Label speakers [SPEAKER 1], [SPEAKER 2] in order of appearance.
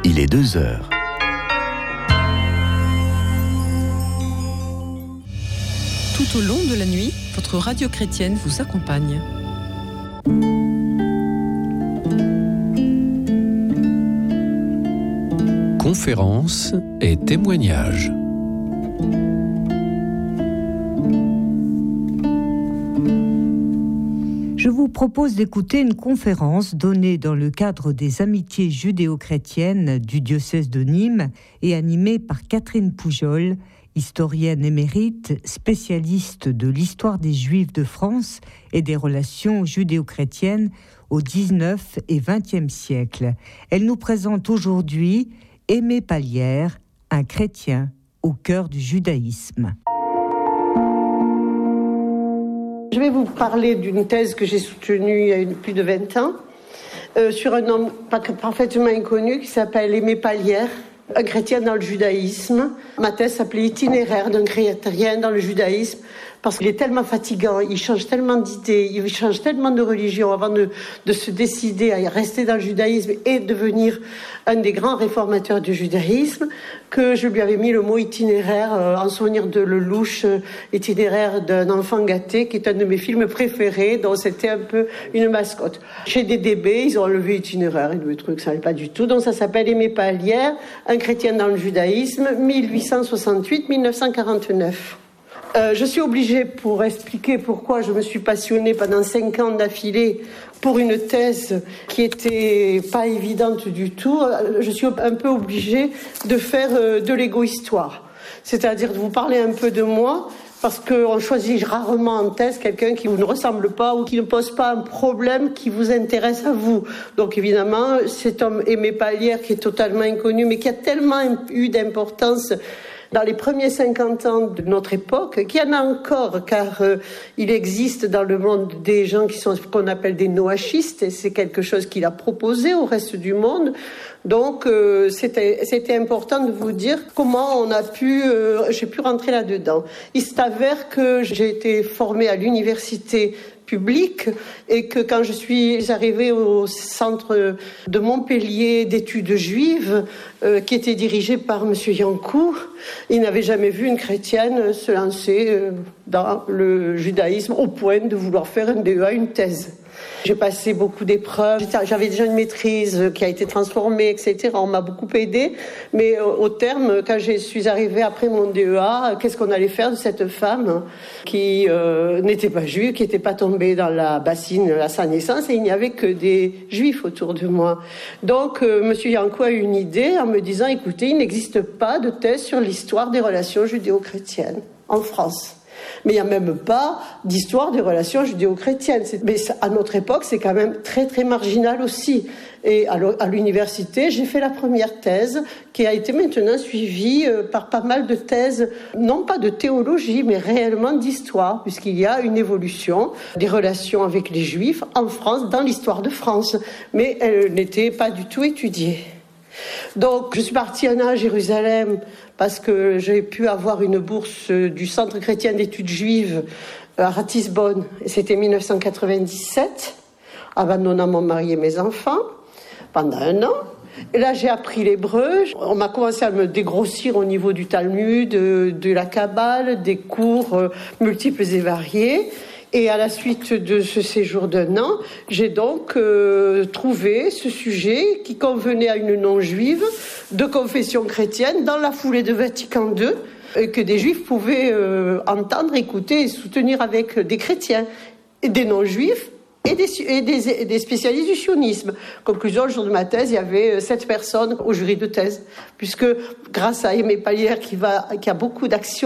[SPEAKER 1] Il est 2 heures.
[SPEAKER 2] Tout au long de la nuit, votre radio chrétienne vous accompagne.
[SPEAKER 3] Conférences et témoignages.
[SPEAKER 4] Je vous propose d'écouter une conférence donnée dans le cadre des Amitiés judéo-chrétiennes du diocèse de Nîmes et animée par Catherine Poujol, historienne émérite, spécialiste de l'histoire des Juifs de France et des relations judéo-chrétiennes au XIXe et XXe siècle. Elle nous présente aujourd'hui Aimé Pallière, un chrétien au cœur du judaïsme.
[SPEAKER 5] Je vais vous parler d'une thèse que j'ai soutenue il y a plus de 20 ans sur un homme parfaitement inconnu qui s'appelle Aimé Pallière, un chrétien dans le judaïsme. Ma thèse s'appelait « Itinéraire d'un chrétien dans le judaïsme » parce qu'il est tellement fatigant, il change tellement d'idées, il change tellement de religion avant de se décider à rester dans le judaïsme et devenir un des grands réformateurs du judaïsme, que je lui avais mis le mot itinéraire en souvenir de Lelouch, Itinéraire d'un enfant gâté, qui est un de mes films préférés, dont c'était un peu une mascotte. Chez DDB, ils ont enlevé itinéraire, et le truc, ça n'allait pas du tout. Donc ça s'appelle Aimé Pallière, un chrétien dans le judaïsme, 1868-1949. Je suis obligée, pour expliquer pourquoi je me suis passionnée pendant 5 ans d'affilée pour une thèse qui était pas évidente du tout, je suis un peu obligée de faire de l'égo-histoire. C'est-à-dire de vous parler un peu de moi, parce qu'on choisit rarement en thèse quelqu'un qui vous ne ressemble pas ou qui ne pose pas un problème qui vous intéresse à vous. Donc évidemment, cet homme Aimé Pallière, qui est totalement inconnu, mais qui a tellement eu d'importance dans les premiers 50 ans de notre époque, qu'il y en a encore, car il existe dans le monde des gens qui sont ce qu'on appelle des noachistes, et c'est quelque chose qu'il a proposé au reste du monde. Donc c'était important de vous dire comment on a pu, j'ai pu rentrer là-dedans. Il s'avère que j'ai été formée à l'université publique et que quand je suis arrivée au centre de Montpellier d'études juives, qui était dirigé par monsieur Yancourt, il n'avait jamais vu une chrétienne se lancer dans le judaïsme au point de vouloir faire un DEA, une thèse. J'ai passé beaucoup d'épreuves, j'avais déjà une maîtrise qui a été transformée, etc. On m'a beaucoup aidée, mais au terme, quand je suis arrivée après mon DEA, qu'est-ce qu'on allait faire de cette femme qui n'était pas juive, qui n'était pas tombée dans la bassine à sa naissance, et il n'y avait que des juifs autour de moi. Donc, monsieur Yanko a eu une idée en me disant, écoutez, il n'existe pas de thèse sur l'histoire des relations judéo-chrétiennes en France. Mais il n'y a même pas d'histoire des relations judéo-chrétiennes. Mais à notre époque, c'est quand même très, très marginal aussi. Et à l'université, j'ai fait la première thèse qui a été maintenant suivie par pas mal de thèses, non pas de théologie, mais réellement d'histoire, puisqu'il y a une évolution des relations avec les Juifs en France, dans l'histoire de France. Mais elle n'était pas du tout étudiée. Donc, je suis partie un an à Jérusalem parce que j'ai pu avoir une bourse du Centre chrétien d'études juives à Ratisbonne. Et c'était 1997, abandonnant mon mari et mes enfants pendant un an. Et là, j'ai appris l'hébreu. On m'a commencé à me dégrossir au niveau du Talmud, de la Kabbale, des cours multiples et variés. Et à la suite de ce séjour d'un an, j'ai donc trouvé ce sujet qui convenait à une non-juive de confession chrétienne dans la foulée de Vatican II, que des juifs pouvaient entendre, écouter et soutenir avec des chrétiens, et des non-juifs et des spécialistes du sionisme. Conclusion, le jour de ma thèse, il y avait 7 personnes au jury de thèse, puisque grâce à Aimé Pallière qui a beaucoup d'actions